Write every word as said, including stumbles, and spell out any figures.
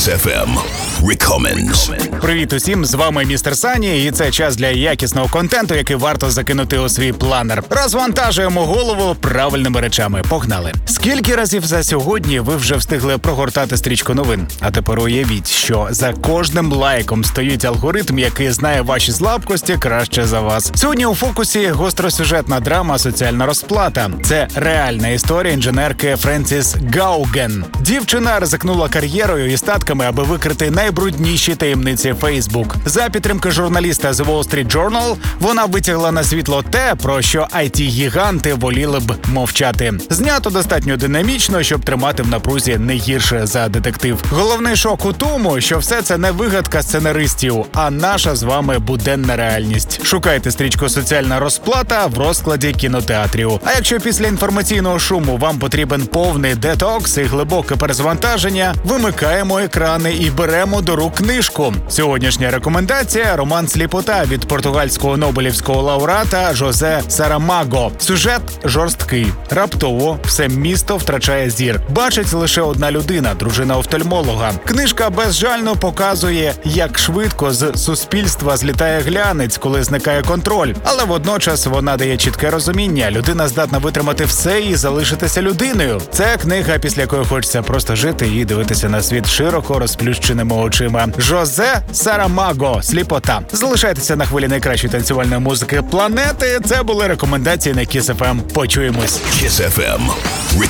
Kiss еф ем Recommends. Привіт усім, з вами містер Сані, і це час для якісного контенту, який варто закинути у свій планер. Розвантажуємо голову правильними речами. Погнали! Скільки разів за сьогодні ви вже встигли прогортати стрічку новин? А тепер уявіть, що за кожним лайком стоїть алгоритм, який знає ваші слабкості краще за вас. Сьогодні у фокусі гостросюжетна драма «Соціальна розплата». Це реальна історія інженерки Френсіс Гауген. Дівчина ризикнула кар'єрою і статками, аби викрити найбрудніші таємниці Facebook. За підтримки журналіста The Wall Street Journal вона витягла на світло те, про що ай ті-гіганти воліли б мовчати. Знято достатньо динамічно, щоб тримати в напрузі не гірше за детектив. Головний шок у тому, що все це не вигадка сценаристів, а наша з вами буденна реальність. Шукайте стрічку «Соціальна розплата» в розкладі кінотеатрів. А якщо після інформаційного шуму вам потрібен повний детокс і глибоке перезвантаження, вимикаємо екрани і беремо до рук книжку. Сьогоднішня рекомендація – роман «Сліпота» від португальського нобелівського лауреата Жозе Сарамаго. Сюжет жорсткий. Раптово все місто втрачає зір. Бачить лише одна людина – дружина офтальмолога. Книжка безжально показує, як швидко з суспільства злітає глянець, коли зникає контроль. Але водночас вона дає чітке розуміння – людина здатна витримати все і залишитися людиною. Це книга, після якої хочеться просто жити і дивитися на світ широко розплющеними очима. Жозе Сарамаго «Сліпота». Залишайтеся на хвилі найкращої танцювальної музики планети. Це були рекомендації на Kiss еф ем. Почуємось. Kiss еф ем